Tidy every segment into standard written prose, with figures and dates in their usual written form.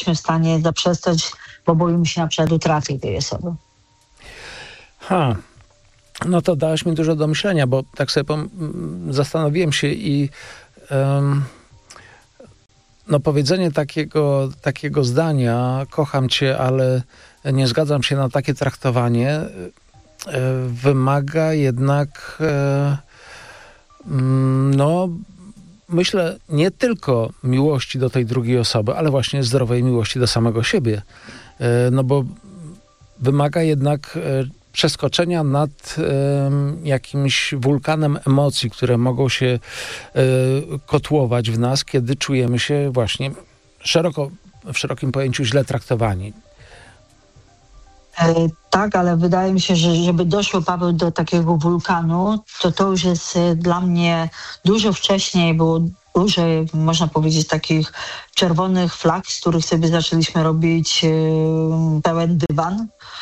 jesteśmy w stanie zaprzestać, bo boimy się na przykład utraty tej osoby. No to dałaś mi dużo do myślenia, bo tak sobie zastanowiłem się i powiedzenie takiego zdania, kocham cię, ale nie zgadzam się na takie traktowanie, wymaga jednak myślę, nie tylko miłości do tej drugiej osoby, ale właśnie zdrowej miłości do samego siebie. No bo wymaga jednak przeskoczenia nad jakimś wulkanem emocji, które mogą się kotłować w nas, kiedy czujemy się właśnie w szerokim pojęciu źle traktowani. Tak, ale wydaje mi się, że żeby doszło, Paweł, do takiego wulkanu, to już jest dla mnie dużo wcześniej, było dużo, można powiedzieć, takich czerwonych flag, z których sobie zaczęliśmy robić pełen dywan.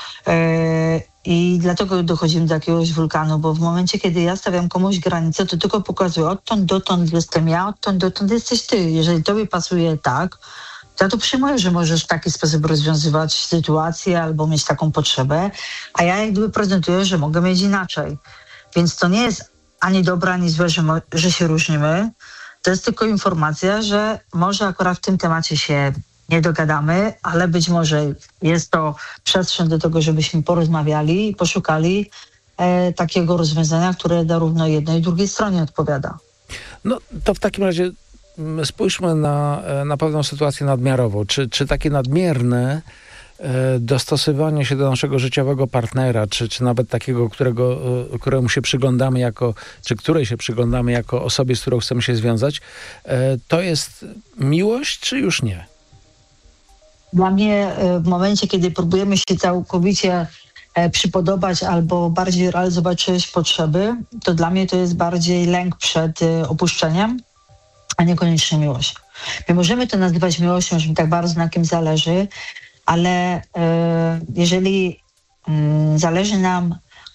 I dlatego dochodzimy do jakiegoś wulkanu, bo w momencie, kiedy ja stawiam komuś granicę, to tylko pokazuję, odtąd dotąd jestem ja, odtąd dotąd jesteś ty. Jeżeli tobie pasuje tak, to ja to przyjmuję, że możesz w taki sposób rozwiązywać sytuację albo mieć taką potrzebę, a ja jak gdyby prezentuję, że mogę mieć inaczej. Więc to nie jest ani dobre, ani złe, że się różnimy. To jest tylko informacja, że może akurat w tym temacie się nie dogadamy, ale być może jest to przestrzeń do tego, żebyśmy porozmawiali i poszukali takiego rozwiązania, które zarówno jednej i drugiej stronie odpowiada. No to w takim razie spójrzmy na pewną sytuację nadmiarową. Czy takie nadmierne dostosowanie się do naszego życiowego partnera, czy nawet takiego, któremu się przyglądamy której się przyglądamy jako osobie, z którą chcemy się związać, to jest miłość, czy już nie? Dla mnie w momencie, kiedy próbujemy się całkowicie przypodobać albo bardziej realizować czyjeś potrzeby, to dla mnie to jest bardziej lęk przed opuszczeniem, a niekoniecznie miłość. My możemy to nazywać miłością, że mi tak bardzo na kim zależy, ale jeżeli zależy nam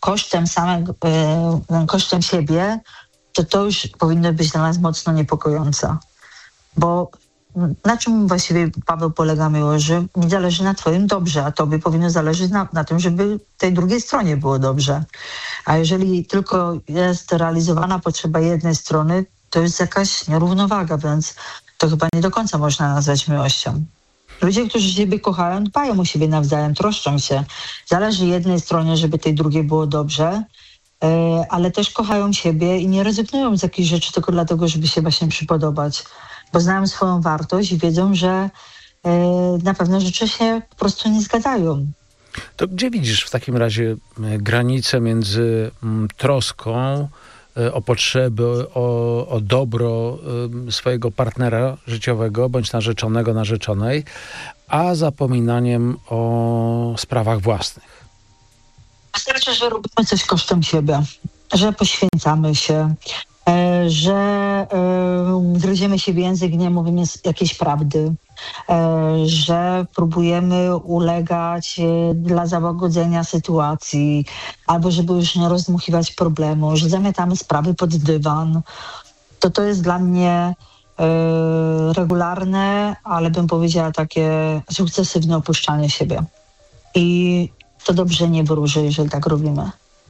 kosztem siebie, to już powinno być dla nas mocno niepokojące. Bo na czym właściwie, Paweł, polega miłość? Że mi zależy na twoim dobrze, a tobie powinno zależeć na tym, żeby tej drugiej stronie było dobrze. A jeżeli tylko jest realizowana potrzeba jednej strony, to jest jakaś nierównowaga, więc to chyba nie do końca można nazwać miłością. Ludzie, którzy siebie kochają, dbają o siebie nawzajem, troszczą się. Zależy jednej stronie, żeby tej drugiej było dobrze, ale też kochają siebie i nie rezygnują z jakichś rzeczy tylko dlatego, żeby się właśnie przypodobać. Bo znają swoją wartość i wiedzą, że na pewne rzeczy się po prostu nie zgadzają. To gdzie widzisz w takim razie granicę między troską o potrzeby, o dobro swojego partnera życiowego, bądź narzeczonego, narzeczonej, a zapominaniem o sprawach własnych? Wystarczy, że robimy coś kosztem siebie, że poświęcamy się, że gryziemy się w język, nie mówimy jakiejś prawdy, że próbujemy ulegać dla załagodzenia sytuacji, albo żeby już nie rozdmuchiwać problemu, że zamiatamy sprawy pod dywan. To jest dla mnie regularne, ale bym powiedziała takie sukcesywne opuszczanie siebie. I to dobrze nie wróży, jeżeli tak robimy.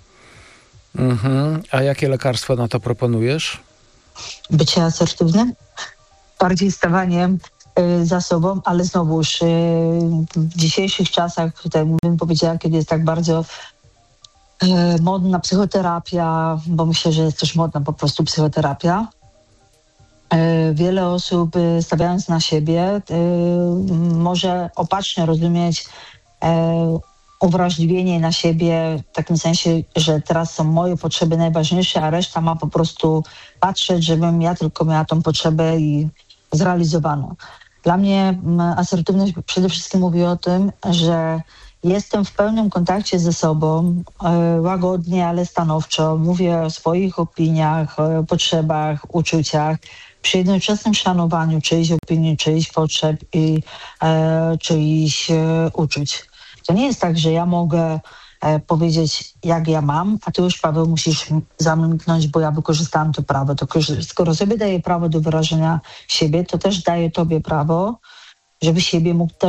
A jakie lekarstwo na to proponujesz? Bycie asertywnym, bardziej stawaniem za sobą, ale znowuż w dzisiejszych czasach, tutaj bym powiedziała, kiedy jest tak bardzo modna psychoterapia, bo myślę, że jest też modna po prostu psychoterapia. Wiele osób, stawiając na siebie, może opacznie rozumieć uwrażliwienie na siebie w takim sensie, że teraz są moje potrzeby najważniejsze, a reszta ma po prostu patrzeć, żebym ja tylko miała tą potrzebę i zrealizowaną. Dla mnie asertywność przede wszystkim mówi o tym, że jestem w pełnym kontakcie ze sobą, łagodnie, ale stanowczo. Mówię o swoich opiniach, o potrzebach, uczuciach, przy jednoczesnym szanowaniu czyichś opinii, czyichś potrzeb i czyichś uczuć. To nie jest tak, że ja mogę powiedzieć, jak ja mam, a ty już, Paweł, musisz zamknąć, bo ja wykorzystałam to prawo. To skoro sobie daję prawo do wyrażenia siebie, to też daję tobie prawo, żeby siebie mógł też